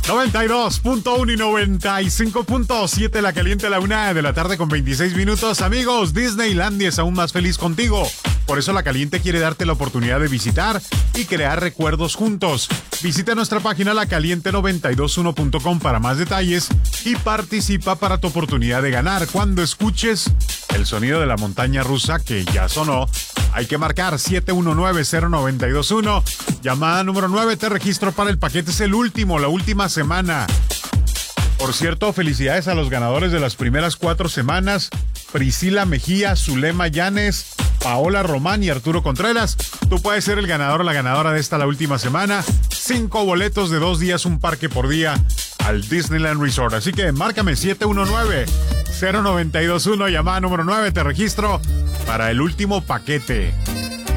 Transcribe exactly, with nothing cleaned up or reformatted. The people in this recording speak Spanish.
noventa y dos punto uno y noventa y cinco punto siete La Caliente a la una de la tarde con veintiséis minutos. Amigos, Disneylandia es aún más feliz contigo. Por eso La Caliente quiere darte la oportunidad de visitar y crear recuerdos juntos. Visita nuestra página la caliente noventa y dos uno punto com para más detalles y participa para tu oportunidad de ganar. Cuando escuches el sonido de la montaña rusa que ya sonó, hay que marcar siete uno nueve cero nueve dos uno. Llamada número nueve, te registro para el paquete. Es el último, la última semana. Por cierto, felicidades a los ganadores de las primeras cuatro semanas. Priscila Mejía, Zulema Llanes, Paola Román y Arturo Contreras. Tú puedes ser el ganador o la ganadora de esta la última semana. Cinco boletos de dos días, un parque por día al Disneyland Resort. Así que márcame siete uno nueve cero nueve dos uno, llamada número nueve, te registro para el último paquete.